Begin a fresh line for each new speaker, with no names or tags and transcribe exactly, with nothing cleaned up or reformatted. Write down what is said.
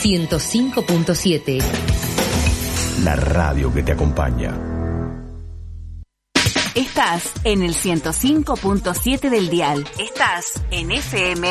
ciento cinco punto siete.
La radio que te acompaña.
Estás en el ciento cinco punto siete del dial. Estás en F M